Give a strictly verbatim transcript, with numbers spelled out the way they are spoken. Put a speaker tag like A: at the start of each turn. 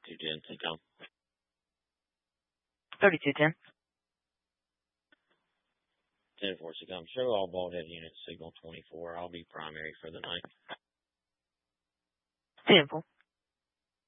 A: thirty-two ten, Seacom.
B: thirty-two ten.
A: ten four, Seacom. Show all ball head units, signal twenty-four. I'll be primary for the night.
B: ten four.